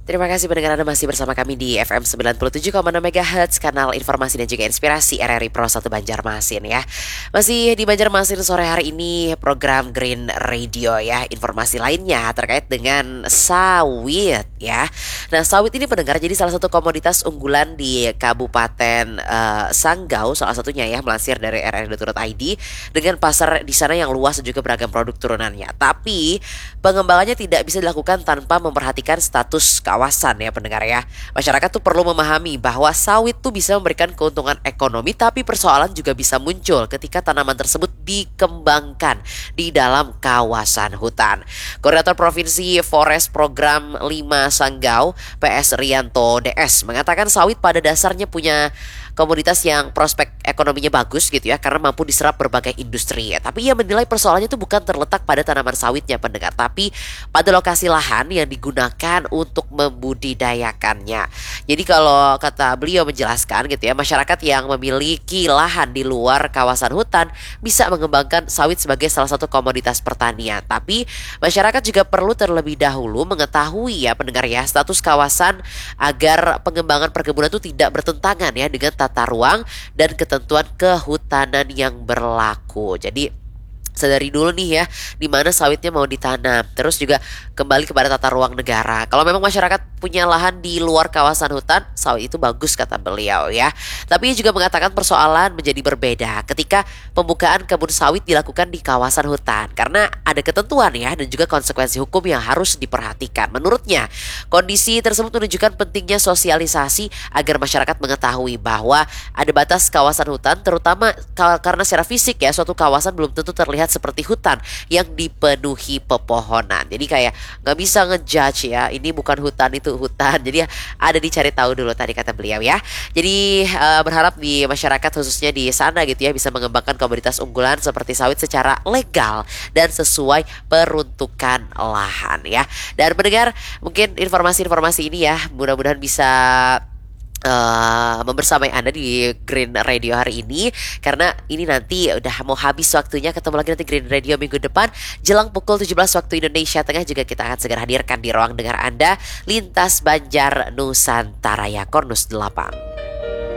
Terima kasih pendengar Anda masih bersama kami di FM 97,6 MHz, kanal informasi dan juga inspirasi RRI Pro 1 Banjarmasin ya. Masih di Banjarmasin sore hari ini program Green Radio ya. Informasi lainnya terkait dengan sawit ya. Nah, sawit ini pendengar jadi salah satu komoditas unggulan di Kabupaten Sanggau, salah satunya ya, melansir dari rri.id, dengan pasar di sana yang luas dan juga beragam produk turunannya. Tapi pengembangannya tidak bisa dilakukan tanpa memperhatikan status kawasan ya pendengar ya. Masyarakat tuh perlu memahami bahwa sawit tuh bisa memberikan keuntungan ekonomi, tapi persoalan juga bisa muncul ketika tanaman tersebut dikembangkan di dalam kawasan hutan. Koordinator Provinsi Forest Program 5 Sanggau, PS Rianto DS, mengatakan sawit pada dasarnya punya komoditas yang prospek ekonominya bagus gitu ya, karena mampu diserap berbagai industri ya. Tapi ia menilai persoalannya itu bukan terletak pada tanaman sawitnya pendengar, tapi pada lokasi lahan yang digunakan untuk membudidayakannya. Jadi kalau kata beliau menjelaskan gitu ya, masyarakat yang memiliki lahan di luar kawasan hutan bisa mengembangkan sawit sebagai salah satu komoditas pertanian. Tapi masyarakat juga perlu terlebih dahulu mengetahui ya pendengar ya, status kawasan agar pengembangan perkebunan itu tidak bertentangan ya dengan tata ruang dan ketentuan kehutanan yang berlaku. Jadi sadari dulu nih ya, di mana sawitnya mau ditanam. Terus juga kembali kepada tata ruang negara. Kalau memang masyarakat punya lahan di luar kawasan hutan, sawit itu bagus kata beliau ya. Tapi ia juga mengatakan persoalan menjadi berbeda ketika pembukaan kebun sawit dilakukan di kawasan hutan, karena ada ketentuan ya dan juga konsekuensi hukum yang harus diperhatikan. Menurutnya, kondisi tersebut menunjukkan pentingnya sosialisasi agar masyarakat mengetahui bahwa ada batas kawasan hutan, terutama karena secara fisik ya, suatu kawasan belum tentu terlihat seperti hutan yang dipenuhi pepohonan. Jadi kayak nggak bisa ngejudge ya, ini bukan hutan itu hutan. Jadi ada dicari tahu dulu tadi kata beliau ya. Jadi berharap di masyarakat khususnya di sana gitu ya bisa mengembangkan komoditas unggulan seperti sawit secara legal dan sesuai peruntukan lahan ya. Dan mendengar mungkin informasi-informasi ini ya mudah-mudahan bisa membersamai Anda di Green Radio hari ini, karena ini nanti udah mau habis waktunya. Ketemu lagi nanti Green Radio minggu depan jelang pukul 17 waktu Indonesia Tengah. Juga kita akan segera hadirkan di ruang dengar Anda Lintas Banjar Nusantara ya, Kornus 8.